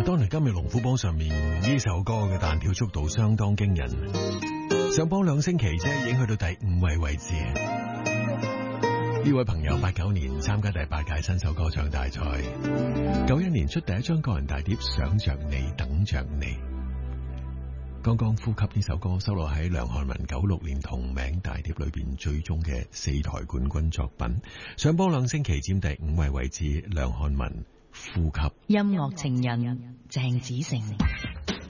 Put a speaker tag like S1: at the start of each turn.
S1: 當年今日龍虎榜上面呢首歌嘅彈跳速度相當驚人，上榜2星期啫，已經去到第5位位置。呢位朋友89年參加第8屆新手歌唱大賽，91年出第一張個人大碟《想着你等着你》。剛剛呼吸呢首歌收錄喺梁漢文96年同名大碟裏邊最終嘅4台冠軍作品，上榜2星期佔第5位位置。梁漢文呼吸。
S2: 音樂情人鄭子誠。